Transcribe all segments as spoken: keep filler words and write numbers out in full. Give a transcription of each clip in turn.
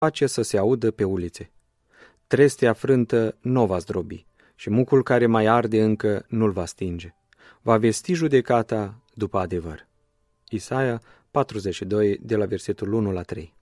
face să se audă pe ulițe. Trestea frântă nu va zdrobi și mucul care mai arde încă nu-l va stinge. Va vesti judecata după adevăr. Isaia patruzeci și doi, de la versetul unu la trei.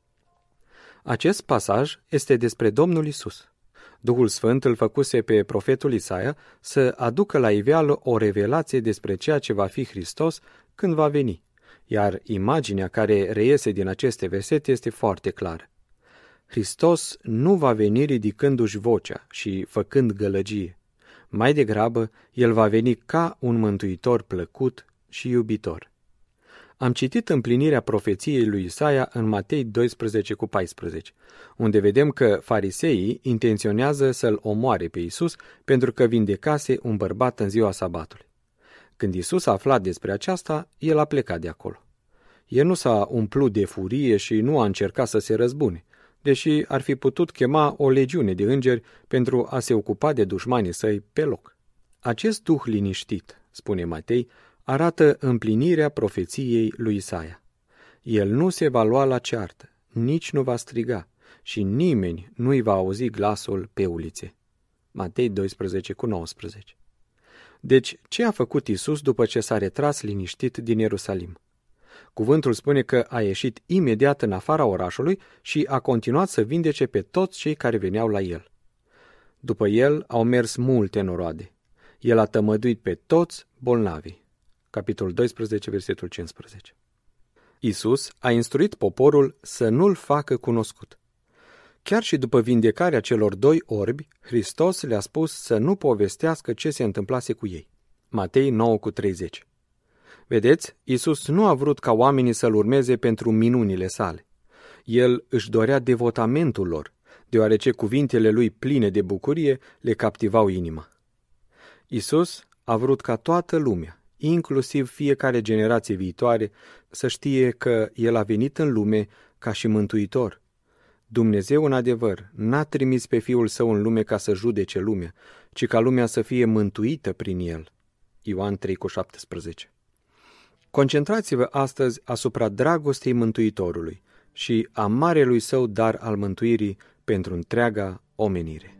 Acest pasaj este despre Domnul Isus. Duhul Sfânt îl făcuse pe profetul Isaia să aducă la iveală o revelație despre ceea ce va fi Hristos când va veni, iar imaginea care reiese din aceste versete este foarte clară. Hristos nu va veni ridicându-și vocea și făcând gălăgie. Mai degrabă, El va veni ca un mântuitor plăcut și iubitor. Am citit împlinirea profeției lui Isaia în Matei doisprezece cu paisprezece, unde vedem că fariseii intenționează să-l omoare pe Isus pentru că vindecase un bărbat în ziua sabatului. Când Isus a aflat despre aceasta, el a plecat de acolo. El nu s-a umplut de furie și nu a încercat să se răzbune, deși ar fi putut chema o legiune de îngeri pentru a se ocupa de dușmanii săi pe loc. Acest duh liniștit, spune Matei, arată împlinirea profeției lui Isaia. El nu se va lua la ceartă, nici nu va striga și nimeni nu-i va auzi glasul pe ulițe. Matei doisprezece cu nouăsprezece. Deci, ce a făcut Isus după ce s-a retras liniștit din Ierusalim? Cuvântul spune că a ieșit imediat în afara orașului și a continuat să vindece pe toți cei care veneau la el. După el au mers multe noroade. El a tămăduit pe toți bolnavii. Capitolul doisprezece, versetul cincisprezece. Isus a instruit poporul să nu-l facă cunoscut. Chiar și după vindecarea celor doi orbi, Hristos le-a spus să nu povestească ce se întâmplase cu ei. Matei nouă cu treizeci. Vedeți, Isus nu a vrut ca oamenii să-l urmeze pentru minunile sale. El își dorea devotamentul lor, deoarece cuvintele lui pline de bucurie le captivau inima. Isus a vrut ca toată lumea, inclusiv fiecare generație viitoare, să știe că El a venit în lume ca și mântuitor. Dumnezeu, în adevăr, n-a trimis pe Fiul Său în lume ca să judece lumea, ci ca lumea să fie mântuită prin El. Ioan trei cu șaptesprezece. Concentrați-vă astăzi asupra dragostei Mântuitorului și a marelui Său dar al mântuirii pentru întreaga omenire.